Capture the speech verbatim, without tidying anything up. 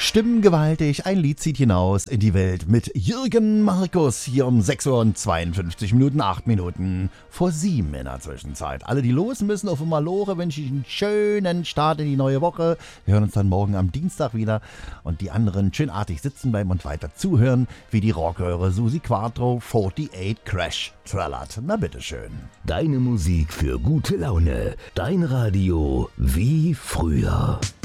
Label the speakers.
Speaker 1: Stimmengewaltig, ein Lied zieht hinaus in die Welt mit Jürgen Markus hier um sechs Uhr und zweiundfünfzig Minuten, acht Minuten vor sieben in der Zwischenzeit. Alle, die los müssen auf Malore, wünsche ich einen schönen Start in die neue Woche. Wir hören uns dann morgen am Dienstag wieder und die anderen schönartig sitzen bleiben und weiter zuhören, wie die Rockhörer Susi Quattro achtundvierzig Crash trällert. Na bitteschön.
Speaker 2: Deine Musik für gute Laune. Dein Radio wie früher.